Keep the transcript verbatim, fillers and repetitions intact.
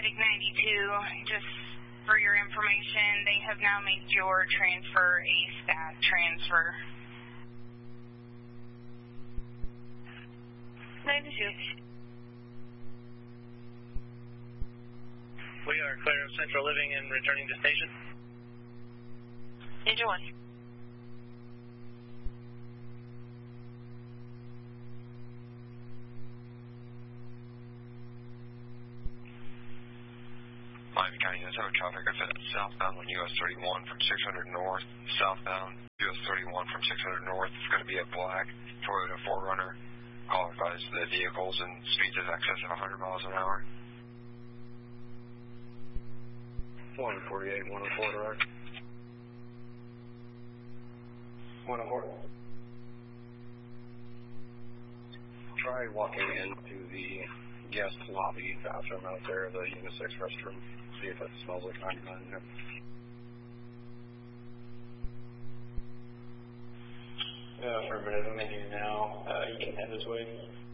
Medic ninety-two, just for your information, they have now made your transfer a stat transfer. ninety-two. We are clear of Central Living and returning to station. Engine one. Miami County, U S have traffic southbound on U S thirty-one from six hundred north, southbound U S thirty-one from six hundred north. It's going to be a black Toyota four runner. Call advised the vehicles and speeds in excess of one hundred miles an hour. one forty-eight, one oh four direct. one oh four. Try walking into the guest lobby bathroom out there, the unisex restroom. See if it smells like ninety-nine in there. Uh, affirmative, I'm in here now. Uh, you can head this way.